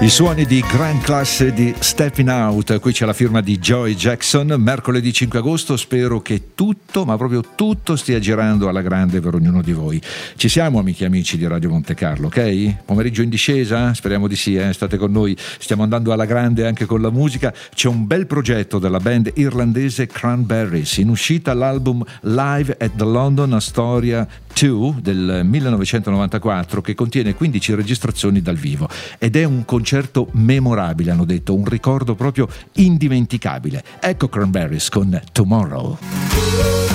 I suoni di gran classe di Stepping Out, qui c'è la firma di Joey Jackson. Mercoledì 5 agosto, spero che tutto, ma proprio tutto, stia girando alla grande per ognuno di voi. Ci siamo, amici e amici di Radio Monte Carlo, ok? Pomeriggio in discesa? Speriamo di sì, state con noi, stiamo andando alla grande anche con la musica. C'è un bel progetto della band irlandese Cranberries, in uscita l'album Live at the London Astoria 2 del 1994, che contiene 15 registrazioni dal vivo ed è un concerto memorabile, hanno detto, un ricordo proprio indimenticabile. Ecco Cranberries con Tomorrow.